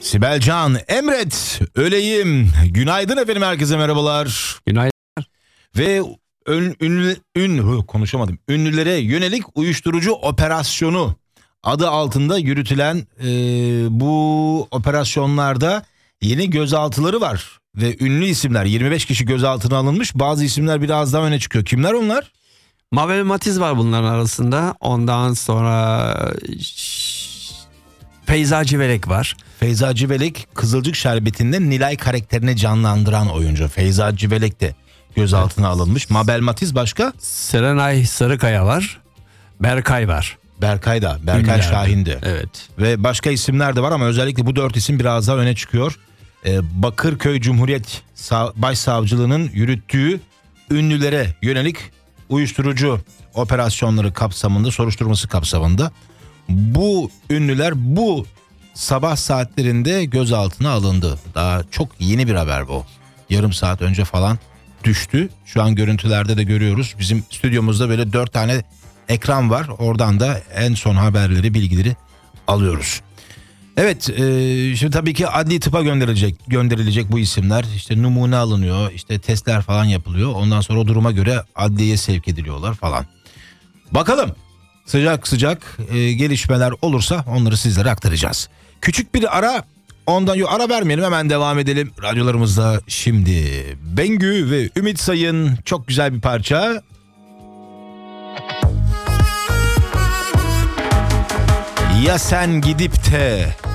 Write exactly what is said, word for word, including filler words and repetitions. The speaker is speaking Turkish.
Sibel Can, emret, öleyim. Günaydın efendim, herkese merhabalar. Günaydın. Ve ün, ünlü, ün, konuşamadım. Ünlülere yönelik uyuşturucu operasyonu adı altında yürütülen e, bu operasyonlarda yeni gözaltıları var. Ve ünlü isimler, yirmi beş kişi gözaltına alınmış. Bazı isimler biraz daha öne çıkıyor. Kimler onlar? Mabel Matiz var bunların arasında. Ondan sonra Feyza Civelek var. Feyza Civelek, Kızılcık Şerbeti'nde Nilay karakterini canlandıran oyuncu. Feyza Civelek de gözaltına evet. alınmış. Mabel Matiz başka? Serenay Sarıkaya var. Berkay var. Berkay da. Berkay Şahin'di. Evet. Ve başka isimler de var ama özellikle bu dört isim biraz daha öne çıkıyor. Ee, Bakırköy Cumhuriyet Başsavcılığı'nın yürüttüğü ünlülere yönelik uyuşturucu operasyonları kapsamında, soruşturması kapsamında bu ünlüler bu sabah saatlerinde gözaltına alındı. Daha çok yeni bir haber bu. Yarım saat önce falan düştü. Şu an görüntülerde de görüyoruz. Bizim stüdyomuzda böyle dört tane ekran var. Oradan da en son haberleri, bilgileri alıyoruz. Evet, e, şimdi tabii ki adli tıpa gönderilecek gönderilecek bu isimler. İşte numune alınıyor, işte testler falan yapılıyor. Ondan sonra o duruma göre adliyeye sevk ediliyorlar falan. Bakalım sıcak sıcak e, gelişmeler olursa onları sizlere aktaracağız. Küçük bir ara, ondan yok ara vermeyelim, hemen devam edelim. Radyolarımızda şimdi Bengü ve Ümit Sayın, çok güzel bir parça. Ya sen gidip de